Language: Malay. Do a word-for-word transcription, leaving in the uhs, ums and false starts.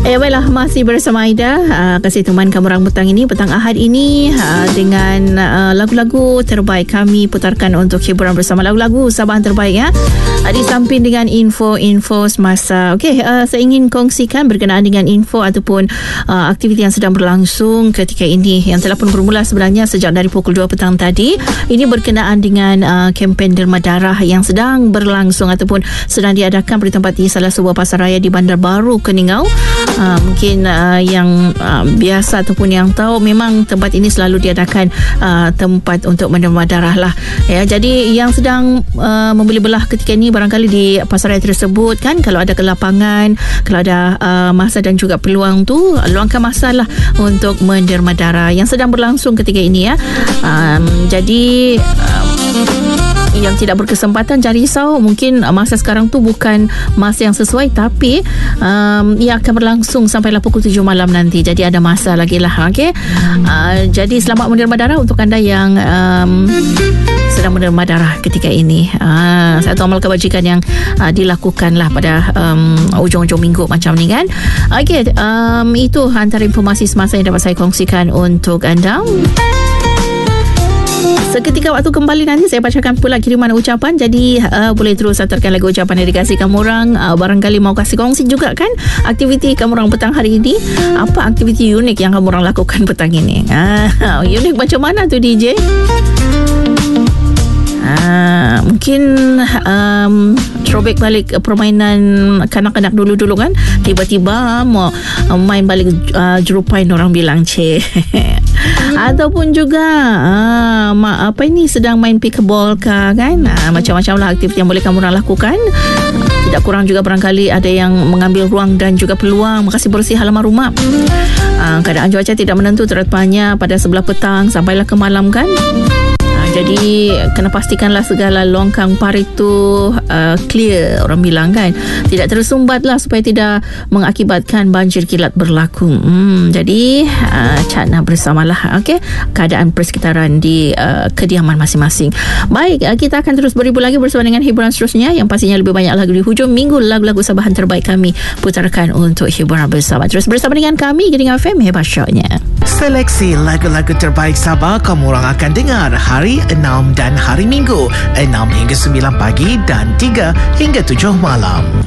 Eh, baiklah, masih bersama Aida. Uh, kasih teman kamu orang petang ini, petang Ahad ini, uh, dengan uh, lagu-lagu terbaik kami putarkan untuk hiburan bersama, lagu-lagu Sabahan terbaik ya. Uh, di samping dengan info-info semasa. Okey, uh, saya ingin kongsikan berkenaan dengan info ataupun uh, aktiviti yang sedang berlangsung ketika ini, yang telah pun bermula sebenarnya sejak dari pukul dua petang tadi. Ini berkenaan dengan uh, kempen derma darah yang sedang berlangsung ataupun sedang diadakan bertempat di salah sebuah pasar raya di Bandar Baru, Keningau. Uh, mungkin uh, yang uh, biasa ataupun yang tahu, memang tempat ini selalu diadakan uh, tempat untuk menderma darah lah ya. Jadi yang sedang uh, membeli belah ketika ini barangkali di pasar raya tersebut kan, kalau ada kelapangan, kalau ada uh, masa dan juga peluang tu, luangkan masa lah untuk menderma darah yang sedang berlangsung ketika ini ya. Um, jadi um, yang tidak berkesempatan, jangan risau, mungkin masa sekarang tu bukan masa yang sesuai, tapi um, ia akan berlangsung sampailah pukul tujuh malam nanti, jadi ada masa lagi lah. Okay? Uh, jadi selamat menderma darah untuk anda yang um, sedang menderma darah ketika ini. Uh, satu amal kebajikan yang uh, dilakukan lah pada um, ujung-ujung minggu macam ni kan. Okay, um, itu antara informasi semasa yang dapat saya kongsikan untuk anda. Seketika waktu kembali nanti saya bacakan pula kiriman ucapan. Jadi uh, boleh terus hantarkan lagi ucapan yang dikasih kamu orang. uh, Barangkali mau kasih kongsi juga kan aktiviti kamu orang petang hari ini. Apa aktiviti unik yang kamu orang lakukan petang ini? uh, Unik macam mana tu D J? Ah, mungkin um, throwback balik permainan kanak-kanak dulu-dulu kan, tiba-tiba mau main balik uh, jerupai orang bilang cik. Ataupun juga uh, apa ini, sedang main pickleball kah kan. uh, Macam-macam lah aktiviti yang boleh kamu orang lakukan. Tidak kurang juga barangkali ada yang mengambil ruang dan juga peluang makasih bersih halaman rumah. uh, Keadaan cuaca tidak menentu, teratupnya pada sebelah petang sampailah ke malam kan. Jadi kena pastikanlah segala longkang parit tu uh, clear, orang bilang kan, tidak tersumbat lah supaya tidak mengakibatkan banjir kilat berlaku. hmm, Jadi uh, cakna bersamalah okay, keadaan persekitaran di uh, kediaman masing-masing. Baik, uh, kita akan terus beribu lagi bersama dengan hiburan seterusnya, yang pastinya lebih banyak lagu di hujung minggu, lagu-lagu Sabahan terbaik kami putarkan untuk hiburan bersama. Terus bersama dengan kami, Giring F M, hebat syoknya. Seleksi lagu-lagu terbaik Sabah kamu orang akan dengar hari enam dan hari Minggu enam hingga sembilan pagi dan tiga hingga tujuh malam.